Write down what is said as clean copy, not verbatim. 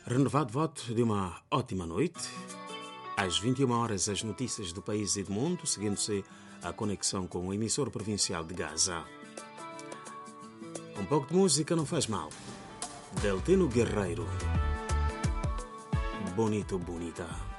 Renovado voto de uma ótima noite. Às 21 horas, as notícias do país e do mundo, seguindo-se a conexão com o emissor provincial de Gaza. Um pouco de música não faz mal. Deltino Guerreiro. Bonito, bonita.